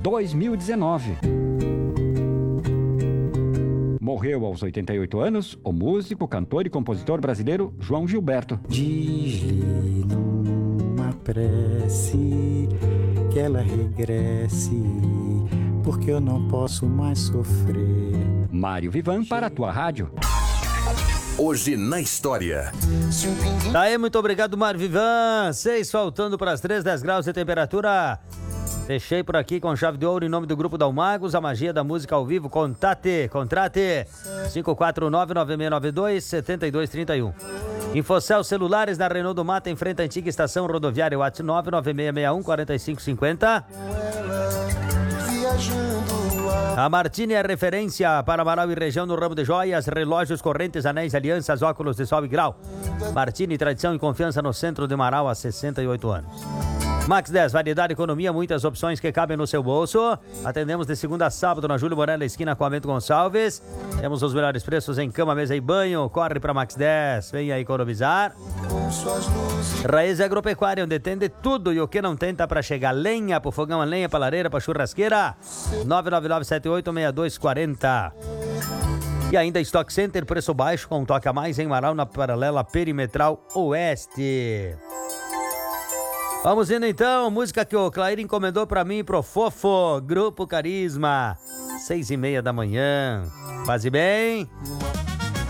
2019. Morreu aos 88 anos o músico, cantor e compositor brasileiro João Gilberto. Diz-lhe numa prece que ela regresse, porque eu não posso mais sofrer. Mário Vivan para a tua rádio. Hoje na história. Tá aí, muito obrigado, Mário Vivan. 6 faltando para as 3, 10 graus de temperatura. Fechei por aqui com chave de ouro em nome do Grupo Dalmagos, a magia da música ao vivo. Contrate 549-9692-7231. Infocel Celulares na Renault do Mata, em frente à antiga estação rodoviária, WhatsApp 99661-4550. A Martini é referência para Amaral e região no ramo de joias, relógios, correntes, anéis, alianças, óculos de sol e grau. Martini, tradição e confiança no centro de Amaral há 68 anos. Max 10, variedade, economia, muitas opções que cabem no seu bolso. Atendemos de segunda a sábado na Júlio Morella, esquina com a Bento Gonçalves. Temos os melhores preços em cama, mesa e banho. Corre para Max 10, venha economizar. Raiz Agropecuária, onde tem de tudo e o que não tem tá para chegar. Lenha pro fogão, a lenha pra lareira, pra churrasqueira. 999786240. E ainda Stock Center, preço baixo com um toque a mais em Amaral, na paralela perimetral oeste. Vamos indo então, música que o Clair encomendou pra mim e pro Fofo, Grupo Carisma, 6:30 da manhã. Faze bem.